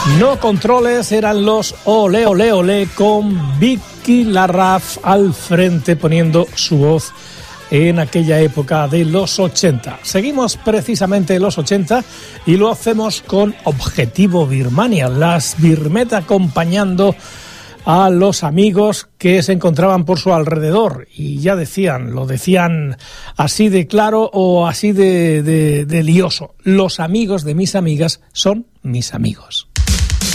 No Controles eran los Ole Ole Ole con Vicky Larraz al frente poniendo su voz en aquella época de los 80. Seguimos precisamente en los 80 y lo hacemos con Objetivo Birmania, las Birmeta acompañando a los amigos que se encontraban por su alrededor y ya lo decían así de claro o así de lioso: los amigos de mis amigas son mis amigos.